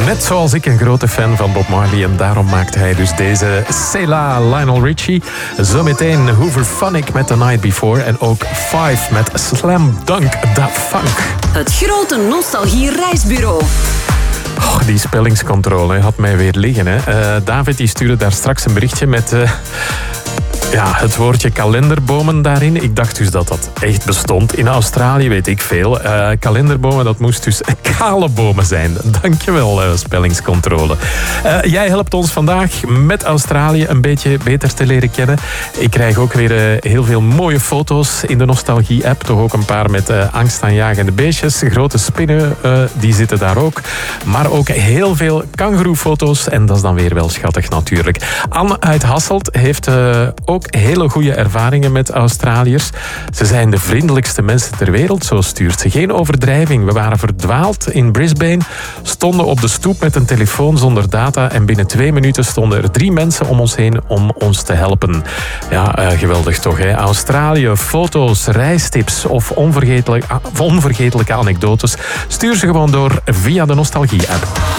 Net zoals ik een grote fan van Bob Marley en daarom maakt hij dus deze C'est la Lionel Richie. Zometeen Hooverphonic met The Night Before en ook Five met Slam Dunk Da Funk. Het grote nostalgie reisbureau. Oh, die spellingscontrole had mij weer liggen. Hè. David die stuurde daar straks een berichtje met het woordje kalenderbomen daarin. Ik dacht dus dat dat echt bestond. In Australië weet ik veel. Kalenderbomen, dat moest dus kale bomen zijn. Dankjewel, spellingscontrole. Jij helpt ons vandaag met Australië een beetje beter te leren kennen. Ik krijg ook weer heel veel mooie foto's in de Nostalgie-app. Toch ook een paar met angstaanjagende beestjes. Grote spinnen, die zitten daar ook. Maar ook heel veel kangoeroefoto's. En dat is dan weer wel schattig natuurlijk. Anne uit Hasselt heeft ook hele goede ervaringen met Australiërs. Ze zijn de vriendelijkste mensen ter wereld, zo stuurt ze. Geen overdrijving. We waren verdwaald in Brisbane, stonden op de stoep met een telefoon zonder data en binnen 2 minuten stonden er 3 mensen om ons heen om ons te helpen. Ja, geweldig toch, hè? Australië, foto's, reistips of onvergetelijke anekdotes. Stuur ze gewoon door via de Nostalgie-app.